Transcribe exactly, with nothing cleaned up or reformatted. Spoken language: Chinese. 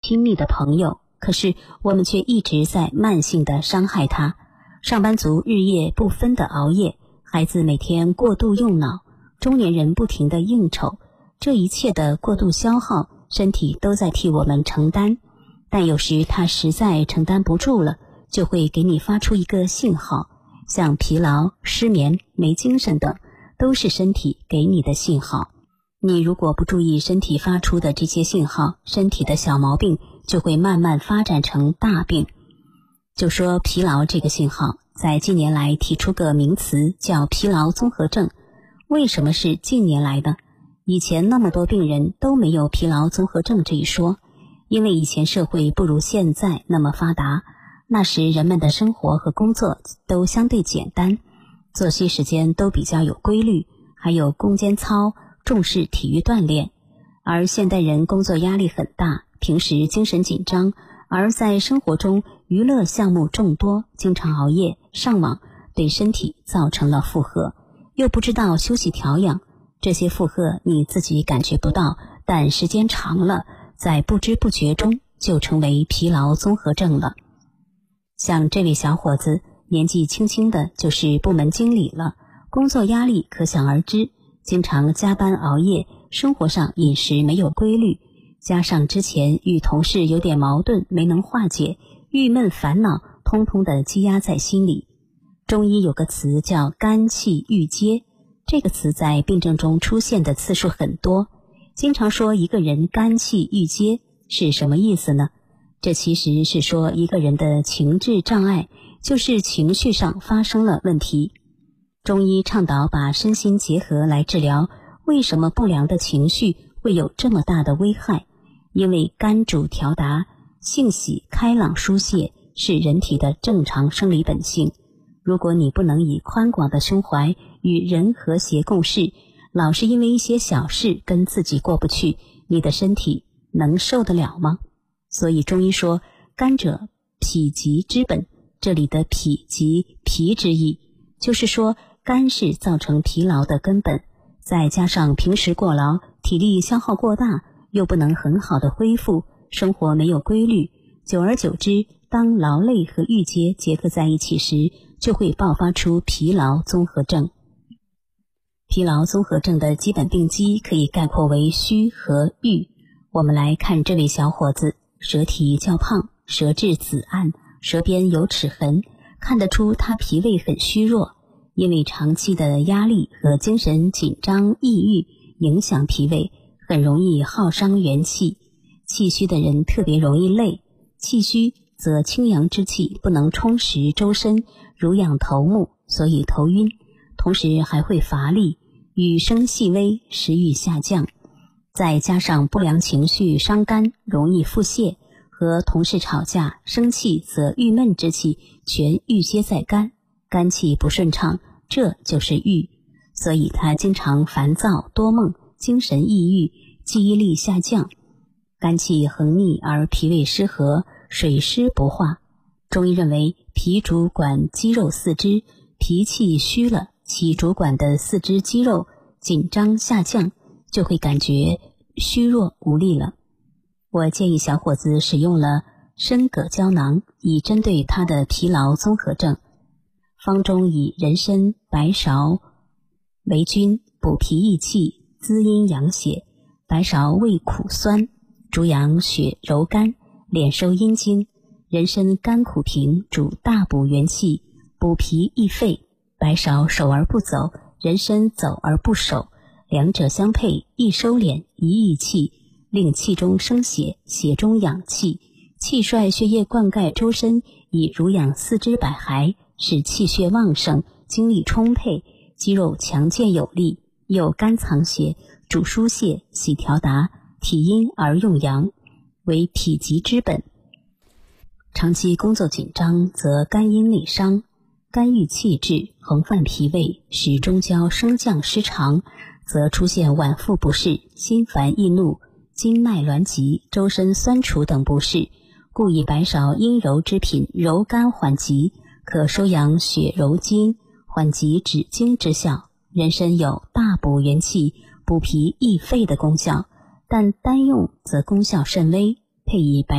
亲密的朋友，可是我们却一直在慢性的伤害他。上班族日夜不分的熬夜，孩子每天过度用脑，中年人不停的应酬，这一切的过度消耗，身体都在替我们承担。但有时他实在承担不住了，就会给你发出一个信号，像疲劳、失眠、没精神等，都是身体给你的信号。你如果不注意身体发出的这些信号，身体的小毛病就会慢慢发展成大病。就说疲劳这个信号，在近年来提出个名词叫疲劳综合症。为什么是近年来的？以前那么多病人都没有疲劳综合症这一说，因为以前社会不如现在那么发达，那时人们的生活和工作都相对简单，作息时间都比较有规律，还有攻坚操，重视体育锻炼。而现代人工作压力很大，平时精神紧张，而在生活中娱乐项目众多，经常熬夜上网，对身体造成了负荷，又不知道休息调养，这些负荷你自己感觉不到，但时间长了，在不知不觉中就成为疲劳综合症了。像这位小伙子年纪轻轻的就是部门经理了，工作压力可想而知，经常加班熬夜，生活上饮食没有规律，加上之前与同事有点矛盾没能化解，郁闷烦恼通通的积压在心里。中医有个词叫肝气郁结，这个词在病症中出现的次数很多，经常说一个人肝气郁结是什么意思呢？这其实是说一个人的情志障碍，就是情绪上发生了问题。中医倡导把身心结合来治疗，为什么不良的情绪会有这么大的危害？因为肝主调达，性喜开朗疏泄是人体的正常生理本性。如果你不能以宽广的胸怀与人和谐共事，老是因为一些小事跟自己过不去，你的身体能受得了吗？所以中医说肝者脾疾之本，这里的脾即脾之意，就是说肝是造成疲劳的根本，再加上平时过劳，体力消耗过大，又不能很好的恢复，生活没有规律，久而久之，当劳累和郁结结合在一起时，就会爆发出疲劳综合症。疲劳综合症的基本病机可以概括为虚和郁。我们来看这位小伙子，舌体较胖，舌质紫暗，舌边有齿痕，看得出他脾胃很虚弱，因为长期的压力和精神紧张抑郁影响脾胃，很容易耗伤元气。气虚的人特别容易累，气虚则清阳之气不能充实周身，濡养头目，所以头晕，同时还会乏力，语声细微，食欲下降。再加上不良情绪伤肝，容易腹泻，和同事吵架生气则郁闷之气全郁结在肝，肝气不顺畅，这就是郁。所以他经常烦躁多梦，精神抑郁，记忆力下降。肝气横逆而脾胃失和，水湿不化。中医认为脾主管肌肉四肢，脾气虚了，其主管的四肢肌肉紧张下降，就会感觉虚弱无力了。我建议小伙子使用了参葛胶囊，以针对他的疲劳综合症。方中以人参、白芍为君，补脾益气，滋阴养血。白芍味苦酸，主养血柔肝，敛收阴经。人参甘苦平，主大补元气，补脾益肺。白芍守而不走，人参走而不守，两者相配，一收敛，一益气，令气中生血，血中养气，气帅血液灌溉周身，以濡养四肢百骸，使气血旺盛，精力充沛，肌肉强健有力。又肝藏血，主疏泄，喜调达，体阴而用阳，为脾疾之本。长期工作紧张，则肝阴内伤，肝郁气滞，横犯脾胃，使中焦升降失常，则出现脘腹不适、心烦易怒、筋脉挛急、周身酸楚等不适。故以白芍阴柔之品，柔肝缓急，可收养血柔筋，缓急止惊之效。人参有大补元气、补脾益肺的功效，但单用则功效甚微，配以白